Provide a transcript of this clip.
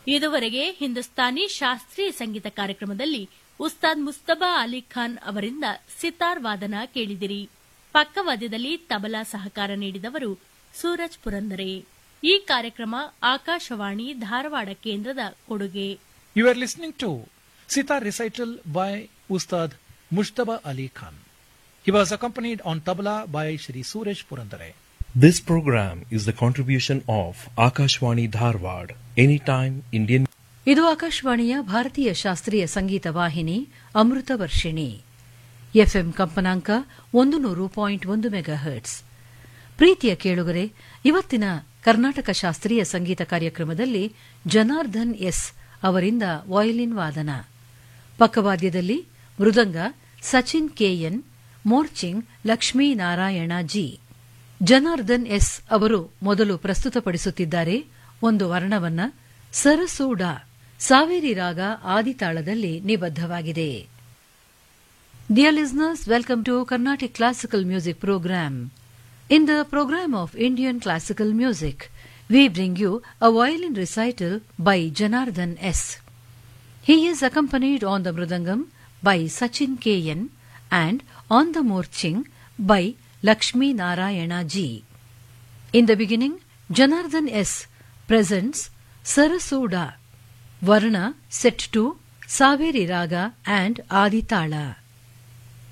ಇದುವರೆಗೆ ಹಿಂದೂಸ್ತಾನಿ ಶಾಸ್ತ್ರೀಯ ಸಂಗೀತ ಕಾರ್ಯಕ್ರಮದಲ್ಲಿ ಉಸ್ತಾದ್ ಮುಸ್ತಬಾ ಅಲಿ ಖಾನ್ ಅವರಿಂದ ಸಿತಾರ್ ವಾದನ ಕೇಳಿದಿರಿ. ಪಕ್ಕವಾದ್ಯದಲ್ಲಿ ತಬಲಾ ಸಹಕಾರ ನೀಡಿದವರು ಸೂರಜ್ ಪುರಂದರೆ. ಈ ಕಾರ್ಯಕ್ರಮ ಆಕಾಶವಾಣಿ ಧಾರವಾಡ ಕೇಂದ್ರದ ಕೊಡುಗೆ. You are listening to Sitar recital by Ustad Mushtaba Ali Khan. He was accompanied on tabla by Shri Suraj Purandare. This program is the contribution of Akashwani Dharwad, Anytime Indian. ಇದು ಆಕಾಶವಾಣಿಯ ಭಾರತೀಯ ಶಾಸ್ತ್ರೀಯ ಸಂಗೀತ ವಾಹಿನಿ ಅಮೃತ ವರ್ಷಿಣಿ. ಎಫ್ಎಂ ಕಂಪನಾಂಕ 100.1 megahertz. ಪ್ರೀತಿಯ ಕೇಳುಗರೆ, ಇವತ್ತಿನ ಕರ್ನಾಟಕ ಶಾಸ್ತ್ರೀಯ ಸಂಗೀತ ಕಾರ್ಯಕ್ರಮದಲ್ಲಿ ಜನಾರ್ದನ್ ಎಸ್ ಅವರಿಂದ ವಯೋಲಿನ್ ವಾದನ, ಪಕ್ಕವಾದ್ಯದಲ್ಲಿ ಮೃದಂಗ Sachin K N, morsing Lakshminarayana G. Janardhan S ಅವರು ಮೊದಲು ಪ್ರಸ್ತುತಪಡಿಸುತ್ತಿದ್ದಾರೆ ಒಂದು ವರ್ಣವನ್ನ. ಸರಸೂಡ ಸಾವೇರಿ ರಾಗ ಆದಿತಾಳದಲ್ಲಿ ನಿಬದ್ಧವಾಗಿದೆ. Dear listeners, welcome to Carnatic Classical Music Program. In the program of Indian Classical Music, we bring you a violin recital by Janardhan S. He is accompanied on the mridangam by Sachin K.N. and on the morching by Lakshmi Narayana G. In the beginning, Janardhan S. presents Sarasuda, Varna set to Saveri Raga and Aditala.